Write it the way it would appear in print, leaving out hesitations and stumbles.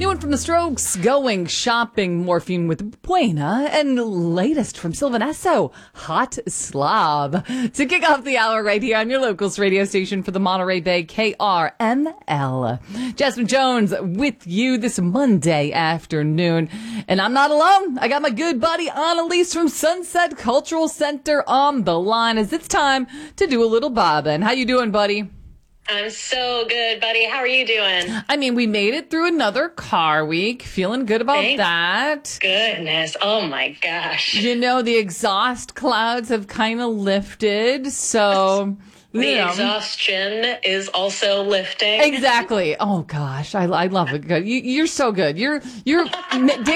New one from The Strokes, Going Shopping, Morphine with Buena, and latest from Sylvan Esso, Hot Slob. To kick off the hour right here on your locals radio station for the Monterey Bay, KRML. Jasmine Jones with you this Monday afternoon. And I'm not alone. I got my good buddy Annalise from Sunset Cultural Center on the line as it's time to do a little bobbing. How you doing, buddy? I'm so good, buddy. How are you doing? I mean, we made it through another car week. Feeling good about that. Goodness. Oh, my gosh. You know, the exhaust clouds have kind of lifted, so... The exhaustion is also lifting. Exactly. Oh, gosh. I love it. Good. You're so good. You're